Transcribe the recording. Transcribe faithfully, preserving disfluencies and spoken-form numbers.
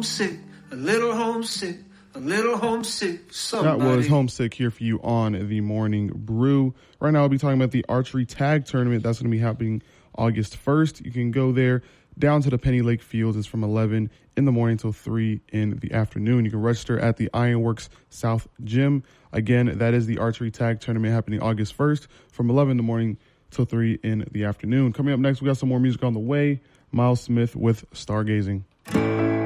homesick, a little homesick, a little homesick. Somebody. That was Homesick here for you on the Morning Brew. Right now I'll be talking about the archery tag tournament. That's going to be happening August first. You can go there down to the Penny Lake Fields. It's from eleven in the morning till three in the afternoon. You can register at the Ironworks South Gym. Again, that is the archery tag tournament happening August first from eleven in the morning till three in the afternoon. Coming up next, we got some more music on the way. Miles Smith with Stargazing.